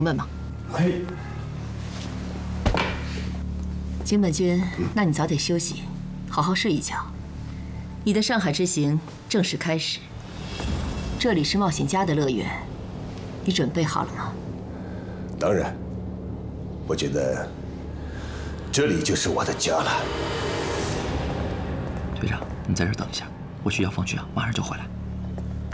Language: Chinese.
白吗？ 嘿， 金本君，那你早点休息，好好睡一觉。你的上海之行正式开始。这里是冒险家的乐园，你准备好了吗？ 当然，我觉得这里就是我的家了。 队长，你在这儿等一下，我去药房去啊，马上就回来。